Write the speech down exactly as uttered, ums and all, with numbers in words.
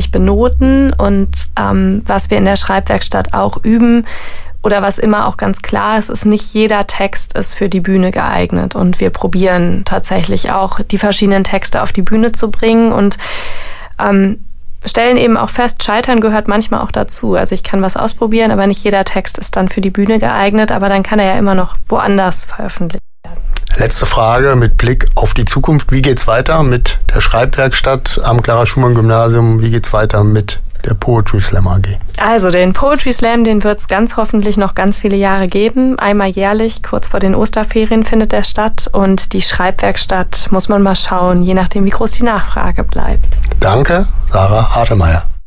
nicht benoten. Und ähm, was wir in der Schreibwerkstatt auch üben, oder was immer auch ganz klar ist, ist, nicht jeder Text ist für die Bühne geeignet. Und wir probieren tatsächlich auch, die verschiedenen Texte auf die Bühne zu bringen und ähm, stellen eben auch fest, Scheitern gehört manchmal auch dazu. Also ich kann was ausprobieren, aber nicht jeder Text ist dann für die Bühne geeignet, aber dann kann er ja immer noch woanders veröffentlicht werden. Letzte Frage mit Blick auf die Zukunft. Wie geht's weiter mit der Schreibwerkstatt am Clara-Schumann-Gymnasium? Wie geht's weiter mit der Poetry Slam A G? Also den Poetry Slam, den wird es ganz hoffentlich noch ganz viele Jahre geben. Einmal jährlich, kurz vor den Osterferien findet der statt. Und die Schreibwerkstatt muss man mal schauen, je nachdem wie groß die Nachfrage bleibt. Danke, Sarah Hartemeyer.